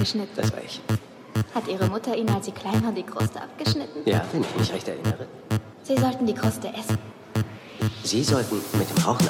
abgeschnitten. Das war ich. Hat Ihre Mutter Ihnen, als Sie klein waren, die Kruste abgeschnitten? Ja, wenn ich mich recht erinnere. Sie sollten die Kruste essen. Sie sollten mit dem Rauchen